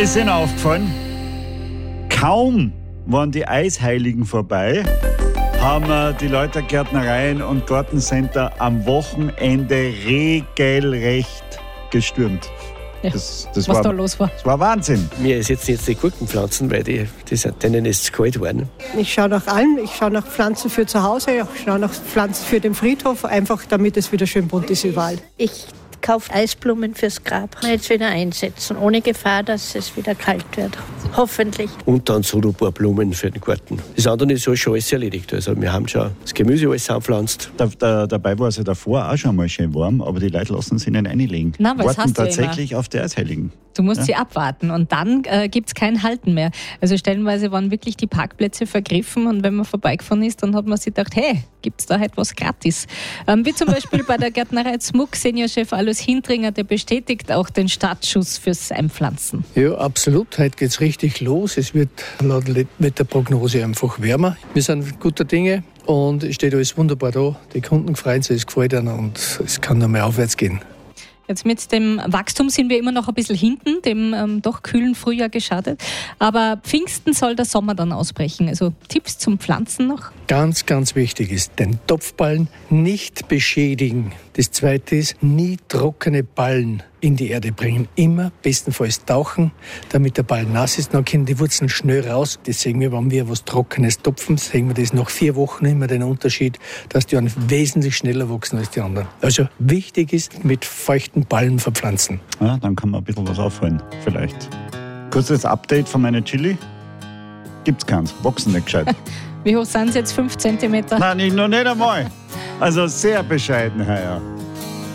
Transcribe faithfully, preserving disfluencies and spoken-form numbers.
Ist Ihnen aufgefallen? Kaum waren die Eisheiligen vorbei, haben äh, die Leute Gärtnereien und Gartencenter am Wochenende regelrecht gestürmt. Ja, das, das was war, da los war. Das war Wahnsinn. Wir ersetzen jetzt die Gurkenpflanzen, weil die, die sind, denen ist zu kalt geworden. Ich schaue nach allem. Ich schaue nach Pflanzen für zu Hause, ich schaue nach Pflanzen für den Friedhof, einfach damit es wieder schön bunt ist überall. Ich kaufe Eisblumen fürs Grab. Jetzt wieder einsetzen, ohne Gefahr, dass es wieder kalt wird. Hoffentlich. Und dann so ein paar Blumen für den Garten. Das andere ist schon alles erledigt. Also wir haben schon das Gemüse alles anpflanzt. Da, da, dabei war es ja davor auch schon mal schön warm, aber die Leute lassen sich nicht reinlegen. Nein, weil das warten hast du tatsächlich auf die Eisheiligen. Du musst Ja. sie abwarten und dann äh, gibt es kein Halten mehr. Also stellenweise waren wirklich die Parkplätze vergriffen und wenn man vorbeigefahren ist, dann hat man sich gedacht, hey, gibt es da halt was gratis? Ähm, wie zum Beispiel bei der Gärtnerei Zmuck, Seniorchef Alois Hintringer, der bestätigt auch den Startschuss fürs Einpflanzen. Ja, absolut. Heute geht es richtig los. Es wird laut Wetterprognose einfach wärmer. Wir sind guter Dinge und es steht alles wunderbar da. Die Kunden freuen sich, es gefällt ihnen und es kann noch mehr aufwärts gehen. Jetzt mit dem Wachstum sind wir immer noch ein bisschen hinten, dem ähm, doch kühlen Frühjahr geschadet. Aber Pfingsten soll der Sommer dann ausbrechen. Also Tipps zum Pflanzen noch? Ganz, ganz wichtig ist, den Topfballen nicht beschädigen. Das Zweite ist, nie trockene Ballen in die Erde bringen. Immer bestenfalls tauchen, damit der Ball nass ist. Dann können die Wurzeln schnell raus. Das sehen wir, wenn wir was Trockenes topfen, sehen wir das nach vier Wochen immer den Unterschied, dass die wesentlich schneller wachsen als die anderen. Also wichtig ist, mit feuchten Ballen verpflanzen. Ja, dann kann man ein bisschen was aufholen, vielleicht. Kurzes Update von meinen Chili. Gibt's keins, wachsen nicht gescheit. Wie hoch sind sie jetzt? Fünf Zentimeter? Nein, ich noch nicht einmal. Also sehr bescheiden heuer.